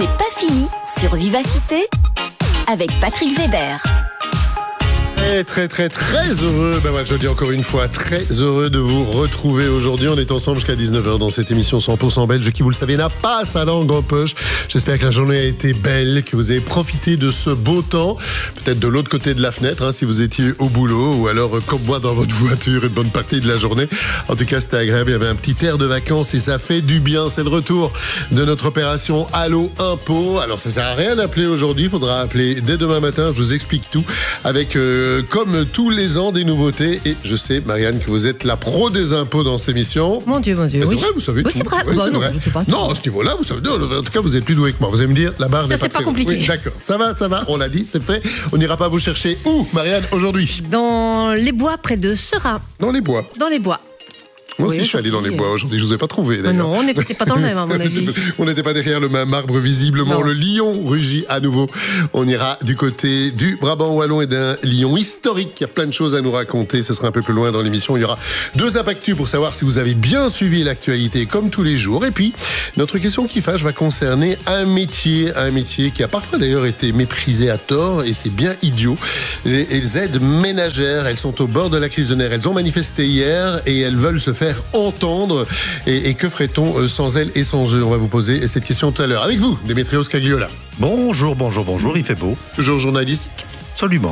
C'est pas fini sur Vivacité avec Patrick Weber. Et très heureux, je le dis encore une fois, très heureux de vous retrouver aujourd'hui. On est ensemble jusqu'à 19h dans cette émission 100% belge qui, vous le savez, n'a pas sa langue en poche. J'espère que la journée a été belle, que vous avez profité de ce beau temps, peut-être de l'autre côté de la fenêtre, si vous étiez au boulot, ou alors comme moi dans votre voiture une bonne partie de la journée. En tout cas, c'était agréable, il y avait un petit air de vacances et ça fait du bien. C'est le retour de notre opération Allo Impôt. Alors ça sert à rien d'appeler aujourd'hui, il faudra appeler dès demain matin, je vous explique tout avec... comme tous les ans, des nouveautés. Et je sais, Marianne, que vous êtes la pro des impôts dans cette émission. Mon Dieu, c'est oui. vrai, vous savez oui, tout. C'est vrai. Oui, bah, c'est non, vrai. je sais pas. Non, à ce niveau-là, vous savez, en tout cas, vous êtes plus doué que moi. Vous allez me dire, la barre n'est pas c'est pas très compliqué. Oui, d'accord, ça va, on l'a dit, c'est fait. On n'ira pas vous chercher où, Marianne, aujourd'hui? Dans les bois près de Sera. Dans les bois. Dans les bois. Moi aussi, je suis allé dans les bois aujourd'hui. Je vous ai pas trouvé, d'ailleurs. Non, on n'était pas dans le même, à mon avis. On n'était pas derrière le même arbre, visiblement. Non. Le lion rugit à nouveau. On ira du côté du Brabant wallon et d'un lion historique. Il y a plein de choses à nous raconter. Ce sera un peu plus loin dans l'émission. Il y aura 2 impactus pour savoir si vous avez bien suivi l'actualité, comme tous les jours. Et puis, notre question qui fâche va concerner un métier qui a parfois d'ailleurs été méprisé à tort, et c'est bien idiot. Les aides ménagères, elles sont au bord de la crise de nerfs. Elles ont manifesté hier et elles veulent se faire entendre. Et que ferait-on sans elles et sans eux? On va vous poser cette question tout à l'heure. Avec vous, Démétrios Cagliola. Bonjour, il fait beau. Toujours journaliste. Absolument.